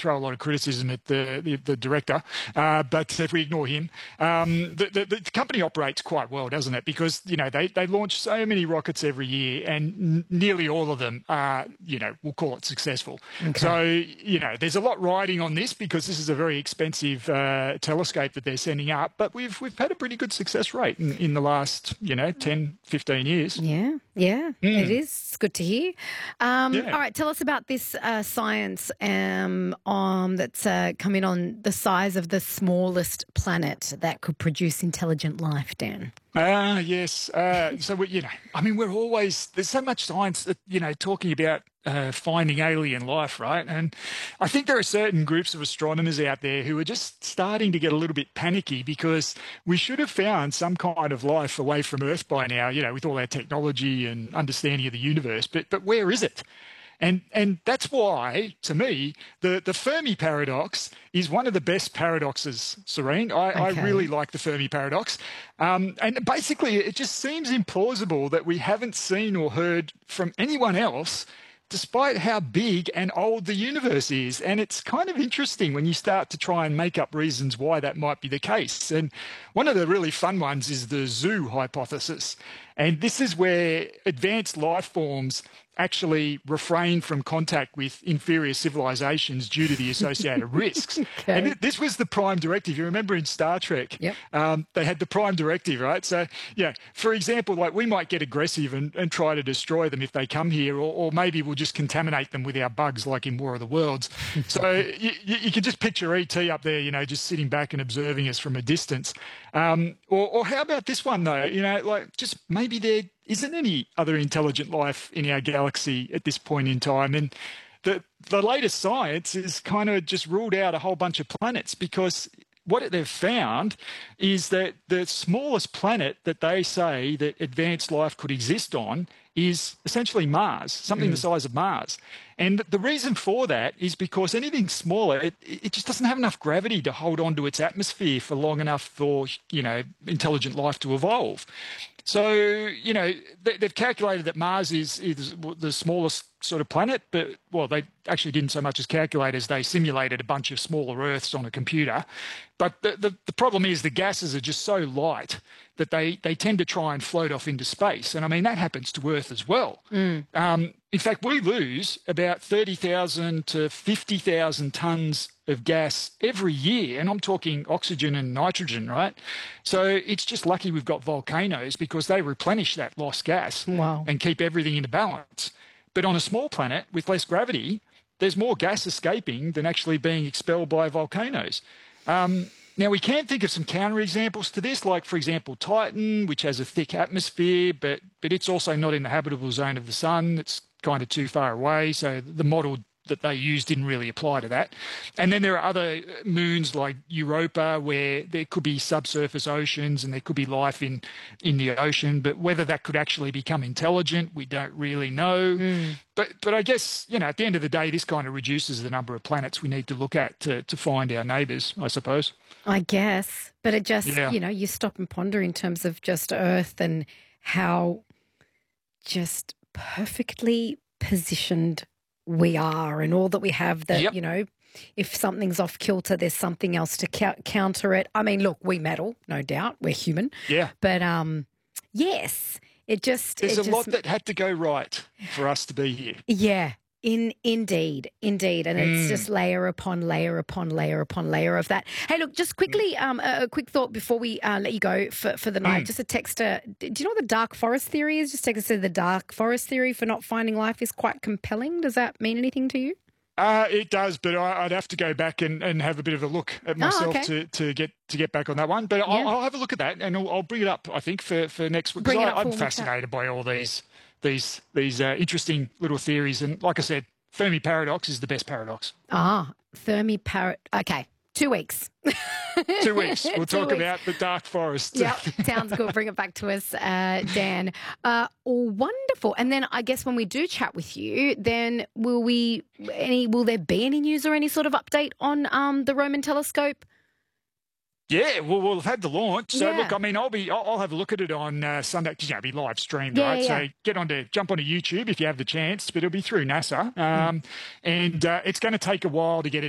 throw a lot of criticism at the director, but if we ignore him, the company operates quite well, doesn't it? Because, they launch so many rockets every year, and nearly all of them are, we'll call it successful. Okay. So, there's a lot riding on this because this is a very expensive telescope that they're sending up, but we've had a pretty good success rate in the last, 10, 15 years. Yeah, it is. It's good to hear. All right, tell us about this science that's come in on the size of the smallest planet that could produce intelligent life, Dan. Yes. So, we're always, there's so much science that, talking about finding alien life, right? And I think there are certain groups of astronomers out there who are just starting to get a little bit panicky because we should have found some kind of life away from Earth by now, with all our technology and understanding of the universe. But where is it? And that's why, to me, the Fermi paradox is one of the best paradoxes, Serene. I really like the Fermi paradox. And basically, it just seems implausible that we haven't seen or heard from anyone else despite how big and old the universe is. And it's kind of interesting when you start to try and make up reasons why that might be the case. And one of the really fun ones is the zoo hypothesis. And this is where advanced life forms actually refrain from contact with inferior civilizations due to the associated risks. Okay. And this was the prime directive. You remember in Star Trek, they had the prime directive, right? So, for example, like we might get aggressive and try to destroy them if they come here, or maybe we'll just contaminate them with our bugs like in War of the Worlds. So you can just picture E.T. up there, just sitting back and observing us from a distance. Or how about this one, though? Just maybe there isn't any other intelligent life in our galaxy at this point in time. And the latest science is kind of just ruled out a whole bunch of planets because what they've found is that the smallest planet that they say that advanced life could exist on is essentially Mars, something the size of Mars. And the reason for that is because anything smaller, it just doesn't have enough gravity to hold on to its atmosphere for long enough for, intelligent life to evolve. So, they've calculated that Mars is the smallest sort of planet, but, they actually didn't so much as calculate as they simulated a bunch of smaller Earths on a computer. But the problem is the gases are just so light that they tend to try and float off into space. And, that happens to Earth as well. In fact, we lose about 30,000 to 50,000 tonnes of gas every year, and I'm talking oxygen and nitrogen, right? So it's just lucky we've got volcanoes because they replenish that lost gas and keep everything in balance. But on a small planet with less gravity, there's more gas escaping than actually being expelled by volcanoes. Now, we can think of some counterexamples to this, like, for example, Titan, which has a thick atmosphere, but it's also not in the habitable zone of the sun. It's kind of too far away, so the model that they used didn't really apply to that. And then there are other moons like Europa where there could be subsurface oceans and there could be life in the ocean, but whether that could actually become intelligent, we don't really know. But I guess, at the end of the day, this kind of reduces the number of planets we need to look at to find our neighbours, I suppose. I guess. But it just, you stop and ponder in terms of just Earth and how just perfectly positioned we are and all that we have that, if something's off kilter, there's something else to counter it. Look, we meddle, no doubt. We're human. Yeah. But, yes, there's a lot that had to go right for us to be here. Yeah. Indeed. And it's just layer upon layer upon layer upon layer of that. Hey, look, just quickly, a quick thought before we let you go for the night. Just a texter. Do you know what the dark forest theory is? Just take us to the dark forest theory for not finding life is quite compelling. Does that mean anything to you? It does, but I'd have to go back and have a bit of a look at myself to get back on that one. But I'll have a look at that and I'll bring it up, I think, for next week. Because I'm fascinated by all these interesting little theories. And like I said, Fermi paradox is the best paradox. Fermi paradox. Okay, 2 weeks. 2 weeks. We'll talk about the dark forest. Yep, sounds good. Bring it back to us, Dan. Wonderful. And then I guess when we do chat with you, then will there be any news or any sort of update on the Roman telescope? Yeah, well, we'll have had the launch. So, look, I'll have a look at it on Sunday because it'll be live streamed, right? Yeah. So jump onto YouTube if you have the chance, but it'll be through NASA. And it's going to take a while to get it